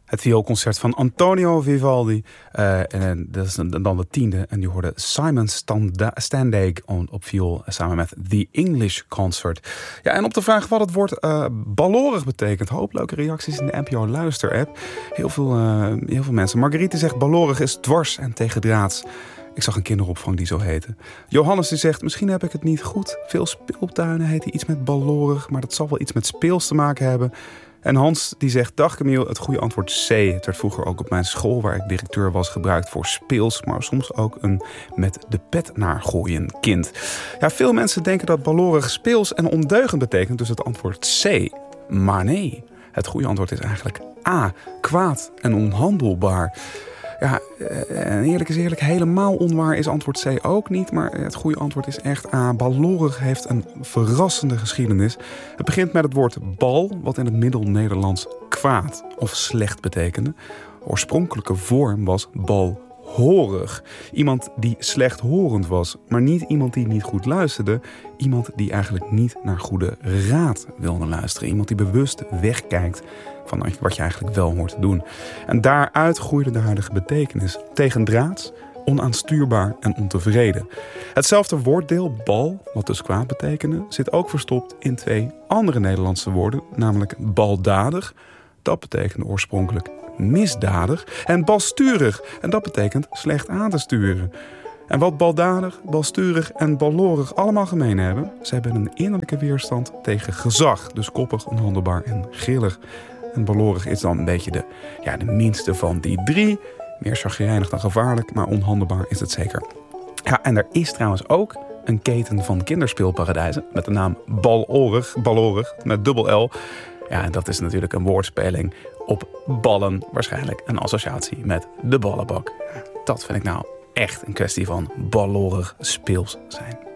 Het vioolconcert van Antonio Vivaldi. En dat is dan de 10e. En die hoorde Simon Standake op viool samen met The English Concert. Ja, en op de vraag wat het woord ballorig betekent. Hoop leuke reacties in de NPO Luister-app. Heel veel mensen. Marguerite zegt ballorig is dwars en tegendraads. Ik zag een kinderopvang die zo heette. Johannes die zegt, misschien heb ik het niet goed. Veel speeltuinen heten iets met ballorig. Maar dat zal wel iets met speels te maken hebben. En Hans die zegt, dag Camille, het goede antwoord C. Het werd vroeger ook op mijn school waar ik directeur was gebruikt voor speels. Maar soms ook een met de pet naar gooien kind. Ja, veel mensen denken dat ballorig speels en ondeugend betekent. Dus het antwoord C. Maar nee, het goede antwoord is eigenlijk A. Kwaad en onhandelbaar. Ja, en eerlijk is eerlijk, helemaal onwaar is antwoord C ook niet. Maar het goede antwoord is echt A. Ballorig heeft een verrassende geschiedenis. Het begint met het woord bal, wat in het Middel-Nederlands kwaad of slecht betekende. De oorspronkelijke vorm was balhorig. Iemand die slechthorend was, maar niet iemand die niet goed luisterde. Iemand die eigenlijk niet naar goede raad wilde luisteren. Iemand die bewust wegkijkt van wat je eigenlijk wel hoort te doen. En daaruit groeide de huidige betekenis. Tegendraads, onaanstuurbaar en ontevreden. Hetzelfde woorddeel, bal, wat dus kwaad betekende, zit ook verstopt in 2 andere Nederlandse woorden, namelijk baldadig. Dat betekende oorspronkelijk misdadig. En balsturig. En dat betekent slecht aan te sturen. En wat baldadig, balsturig en ballorig allemaal gemeen hebben, ze hebben een innerlijke weerstand tegen gezag. Dus koppig, onhandelbaar en grillig. En ballorig is dan een beetje de minste van die 3. Meer chagrijnig dan gevaarlijk, maar onhandelbaar is het zeker. Ja, en er is trouwens ook een keten van kinderspeelparadijzen met de naam Ballorig, met dubbel L. Ja, en dat is natuurlijk een woordspeling op ballen, waarschijnlijk een associatie met de ballenbak. Dat vind ik nou echt een kwestie van ballorig speels zijn.